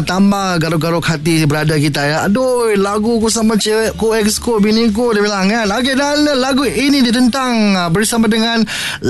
tambah garuk-garuk hati berada kita ya. Aduh, lagu ku sama cewek ku, ex ku, bini ku, dia bilang kan. Okey, dan lagu ini ditentang bersama dengan